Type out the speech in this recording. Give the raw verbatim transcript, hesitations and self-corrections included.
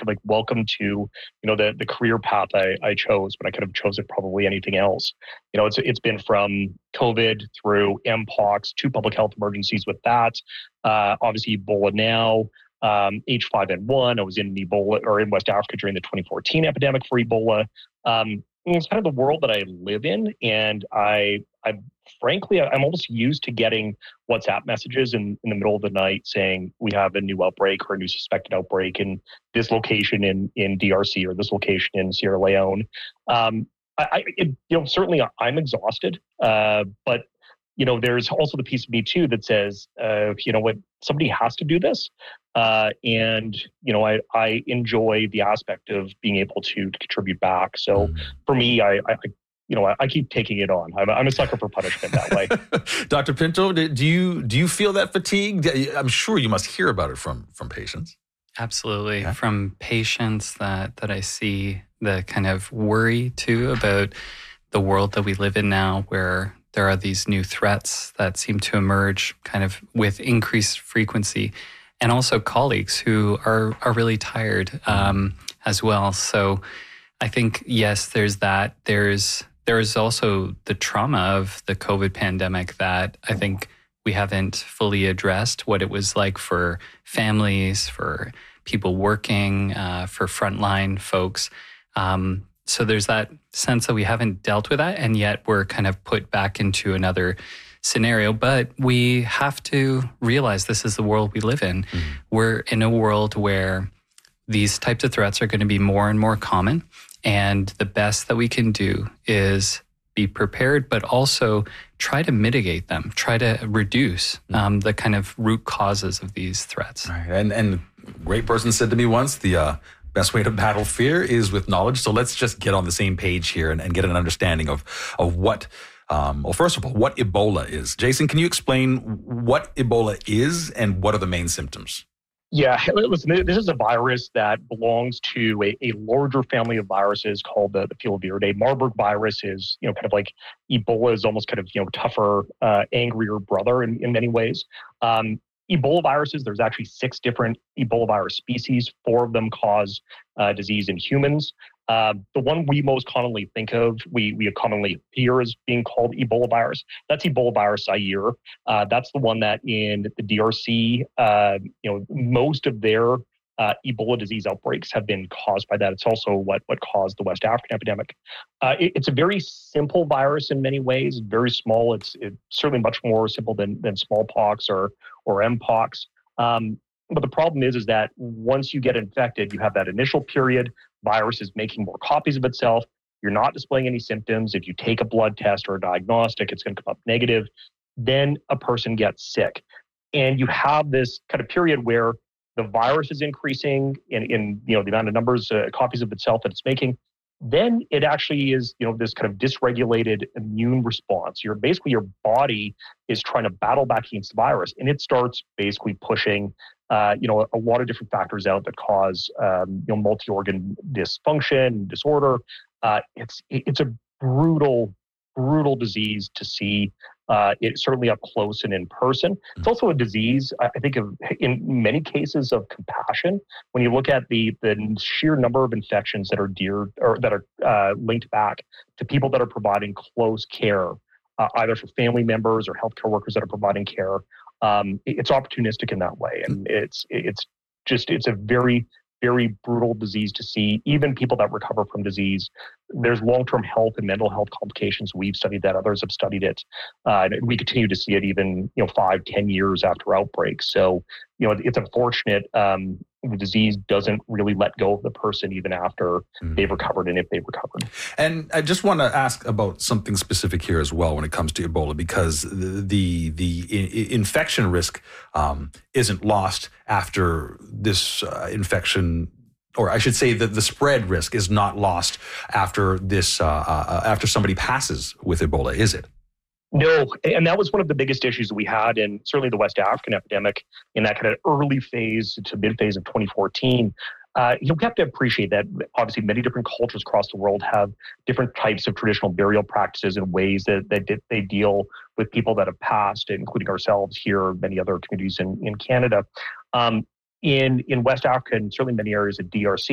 kind of like, welcome to, you know, the the career path I, I chose, but I could have chosen probably anything else. You know, it's it's been from COVID through Mpox, two public health emergencies with that, uh, obviously Ebola now, um, H five N one. I was in Ebola or in West Africa during the twenty fourteen epidemic for Ebola. Um, it's kind of the world that I live in, and I, I frankly, I'm almost used to getting WhatsApp messages in, in the middle of the night saying we have a new outbreak or a new suspected outbreak in this location in in D R C or this location in Sierra Leone. Um, I, I it, you know, certainly I'm exhausted, uh, but you know, there's also the piece of me too that says, uh, you know what, somebody has to do this. Uh, and, you know, I, I enjoy the aspect of being able to, to contribute back. So mm. for me, I, I, you know, I, I keep taking it on. I'm, I'm a sucker for punishment that way. Doctor Pinto, do you, do you feel that fatigue? I'm sure you must hear about it from, from patients. Absolutely. Yeah. From patients that, that I see, the kind of worry too about the world that we live in now, where there are these new threats that seem to emerge kind of with increased frequency, and also colleagues who are are really tired um, as well. So I think, yes, there's that. There's there's also the trauma of the COVID pandemic that I think we haven't fully addressed, what it was like for families, for people working, uh, for frontline folks. Um, So there's that sense that we haven't dealt with that, and yet we're kind of put back into another scenario. But we have to realize this is the world we live in. Mm. We're in a world where these types of threats are going to be more and more common. And the best that we can do is be prepared, but also try to mitigate them, try to reduce um, the kind of root causes of these threats. Right. And, and a great person said to me once, the... Uh, best way to battle fear is with knowledge. So let's just get on the same page here and, and get an understanding of, of what, um, well, first of all, what Ebola is. Jason, can you explain what Ebola is and what are the main symptoms? Yeah, listen, this is a virus that belongs to a, a larger family of viruses called the, the Filoviridae. Marburg virus is, you know, kind of like Ebola is almost kind of, you know, tougher, uh, angrier brother in, in many ways. Um, Ebola viruses, there's actually six different Ebola virus species. Four of them cause uh, disease in humans. Uh, the one we most commonly think of, we we commonly hear as being called Ebola virus. That's Ebola virus Zaire. Uh, that's the one that in the D R C, uh, you know, most of their uh, Ebola disease outbreaks have been caused by that. It's also what what caused the West African epidemic. Uh, it, it's a very simple virus in many ways. Very small. It's, it's certainly much more simple than than smallpox or or Mpox. Um, but the problem is, is that once you get infected, you have that initial period. Virus is making more copies of itself. You're not displaying any symptoms. If you take a blood test or a diagnostic, it's going to come up negative. Then a person gets sick. And you have this kind of period where the virus is increasing in, in you know, the amount of numbers, uh, copies of itself that it's making. Then it actually is, you know, this kind of dysregulated immune response. You're basically, your body is trying to battle back against the virus, and it starts basically pushing, uh, you know, a, a lot of different factors out that cause, um, you know, multi-organ dysfunction, disorder. Uh, it's it's a brutal, brutal disease to see. Uh, it's certainly up close and in person. It's also a disease, I think, of in many cases of compassion. When you look at the the sheer number of infections that are dear or that are uh, linked back to people that are providing close care, uh, either for family members or healthcare workers that are providing care, um, it's opportunistic in that way, and it's it's just it's a very very brutal disease to see. Even people that recover from disease, there's long-term health and mental health complications. We've studied that. Others have studied it. Uh, and we continue to see it even, you know, five, ten years after outbreaks. So, you know, it's unfortunate. Um, the disease doesn't really let go of the person even after mm. they've recovered, and if they've recovered. And I just want to ask about something specific here as well when it comes to Ebola, because the the, the I- infection risk um, isn't lost after this uh, infection, or I should say that the spread risk is not lost after this uh, uh, after somebody passes with Ebola, is it? No, and that was one of the biggest issues that we had in certainly the West African epidemic in that kind of early phase to mid phase of twenty fourteen. Uh, you have to appreciate that obviously many different cultures across the world have different types of traditional burial practices and ways that, that they deal with people that have passed, including ourselves here, many other communities in, in Canada. Um, in, in West Africa and certainly many areas of D R C,